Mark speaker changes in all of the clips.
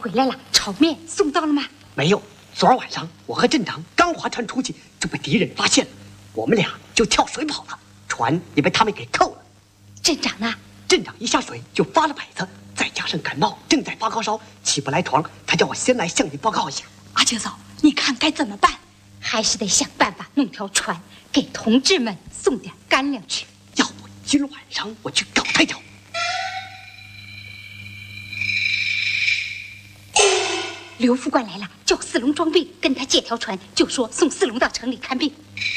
Speaker 1: 回来了，炒面送到了吗？
Speaker 2: 没有，昨儿晚上我和镇长刚划船出去，就被敌人发现了，我们俩就跳水跑了，船也被他们给扣了。
Speaker 1: 镇长呢？
Speaker 2: 镇长一下水就发了摆子，再加上感冒，正在发高烧，起不来床，他叫我先来向你报告一下。
Speaker 3: 阿青嫂，你看该怎么办？
Speaker 1: 还是得想办法弄条船，给同志们送点干粮去。
Speaker 2: 要不今晚上我去搞他一条。
Speaker 1: 刘副官来了，叫四龙装病，跟他借条船，就说送四龙到城里看病。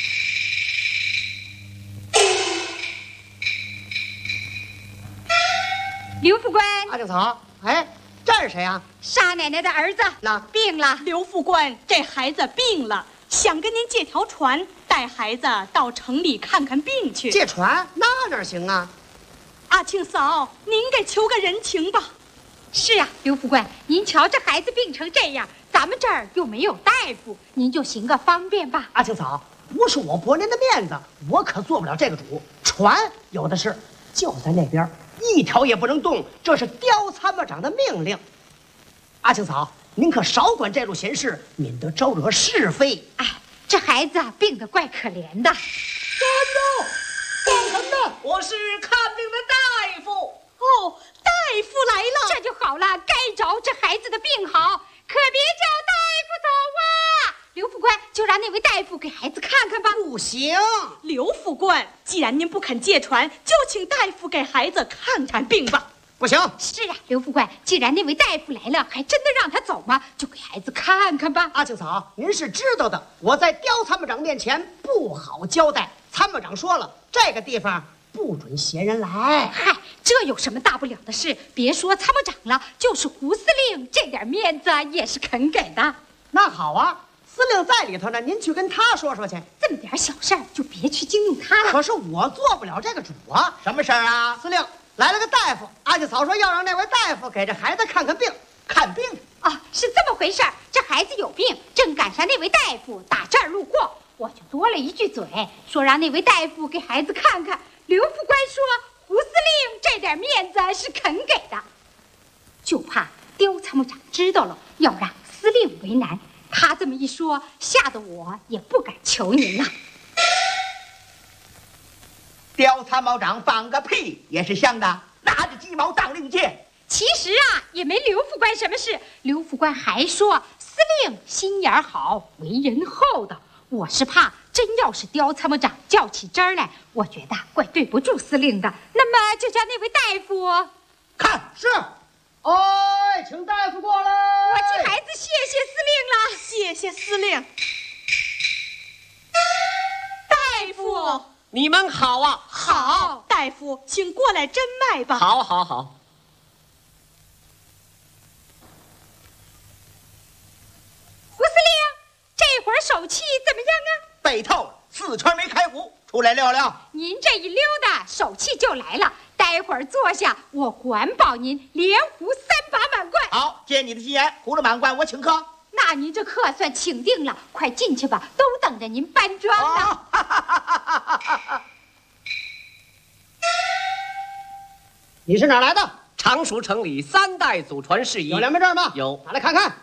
Speaker 1: 刘副官，
Speaker 4: 阿青草，哎，这是谁呀？
Speaker 1: 沙奶奶的儿子
Speaker 4: 那
Speaker 1: 病了。
Speaker 3: 刘副官，这孩子病了，想跟您借条船，带孩子到城里看看病去。
Speaker 4: 借船那哪行啊？
Speaker 3: 阿青嫂，您给求个人情吧。
Speaker 1: 是啊，刘副官，您瞧这孩子病成这样，咱们这儿又没有大夫，您就行个方便吧。
Speaker 4: 阿青草，不是我驳您的面子，我可做不了这个主。船有的是，就在那边，一条也不能动，这是刁参谋长的命令。阿青草，您可少管这路闲事，免得招惹是非。
Speaker 1: 哎，这孩子病得怪可怜的。
Speaker 4: 干什么呢？我是看病的大夫。
Speaker 3: 哦，大夫来了，
Speaker 1: 这就好了，该着这孩子的病好，可别叫大夫走啊！刘副官，就让那位大夫给孩子看看吧。
Speaker 4: 不行，
Speaker 3: 刘副官，既然您不肯借船，就请大夫给孩子看看病吧。
Speaker 4: 不行。
Speaker 1: 是啊，刘副官，既然那位大夫来了，还真的让他走吗？就给孩子看看吧。
Speaker 4: 阿青草，您是知道的，我在刁参谋长面前不好交代。参谋长说了，这个地方不准闲人来。
Speaker 1: 嗨，这有什么大不了的事？别说参谋长了，就是胡司令，这点面子也是肯给的。
Speaker 4: 那好啊，司令在里头呢，您去跟他说说去。
Speaker 1: 这么点小事儿，就别去惊动他了。
Speaker 4: 可是我做不了这个主啊。什么事儿啊？司令，来了个大夫，阿青草说要让那位大夫给这孩子看看病。看病
Speaker 1: 啊，是这么回事儿。这孩子有病，正赶上那位大夫打这儿路过，我就多了一句嘴，说让那位大夫给孩子看看。刘副官说，胡司令这点面子是肯给的，就怕刁参谋长知道了，要让司令为难。他这么一说，吓得我也不敢求您了。
Speaker 5: 刁参谋长放个屁也是香的，拿着鸡毛当令箭。
Speaker 1: 其实啊，也没刘副官什么事。刘副官还说，司令心眼好，为人厚道。我是怕真要是刁参谋长较起真儿来，我觉得怪对不住司令的。那么就叫那位大夫
Speaker 5: 看
Speaker 4: 是。哎，请大夫过来。
Speaker 1: 我替孩子谢谢司令了。
Speaker 3: 谢谢司令。大夫，
Speaker 4: 你们好啊。
Speaker 3: 好，大夫，请过来诊脉吧。
Speaker 4: 好好好。
Speaker 1: 胡司令，这会儿手气怎么样啊？
Speaker 5: 背透了，4圈没开胡，出来溜溜。
Speaker 1: 您这一溜达，手气就来了。待会儿坐下，我管保您连胡3把满贯。
Speaker 5: 好，借你的吉言，胡了满贯我请客。
Speaker 1: 那您这客算请定了，快进去吧，都等着您搬庄呢。
Speaker 4: 你是哪儿来的？
Speaker 6: 常熟城里3代祖传事宜。
Speaker 4: 有2枚证吗？
Speaker 6: 有，
Speaker 4: 拿来看看。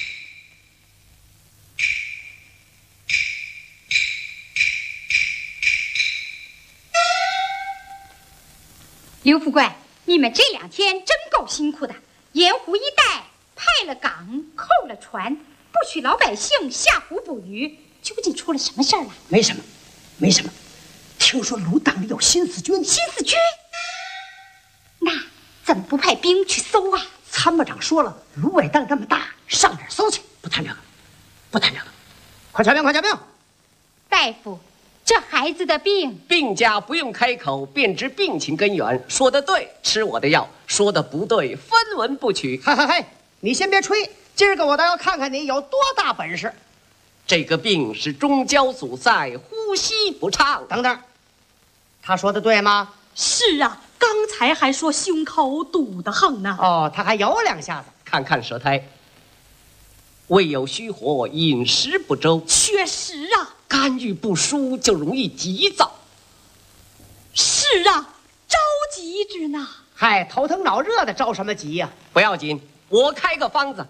Speaker 1: 刘副官，你们这2天真够辛苦的，沿湖一带派了港，扣了船，不许老百姓下湖捕鱼，究竟出了什么事儿了？
Speaker 4: 没什么，没什么。听说芦荡里有新四军。
Speaker 1: 新四军？那怎么不派兵去搜啊？
Speaker 4: 参谋长说了，芦苇荡这么大，上哪儿搜去？不谈这个，不谈这个。快瞧病，快瞧病！
Speaker 1: 大夫，这孩子的病，
Speaker 6: 病家不用开口便知病情根源。说得对，吃我的药；说得不对，分文不取。
Speaker 4: 嗨嗨嗨，你先别吹，今儿个我倒要看看你有多大本事。
Speaker 6: 这个病是中焦阻塞，呼吸不畅。
Speaker 4: 等等，他说的对吗？
Speaker 3: 是啊，刚才还说胸口堵得很呢。
Speaker 4: 哦，他还有2下子。
Speaker 6: 看看舌苔，胃有虚火，饮食不周，
Speaker 3: 确实啊，
Speaker 6: 肝郁不舒，就容易急躁。
Speaker 3: 是啊，着急着呢。
Speaker 4: 嗨，头疼脑热的着什么急呀？
Speaker 6: 不要紧，我开个方子，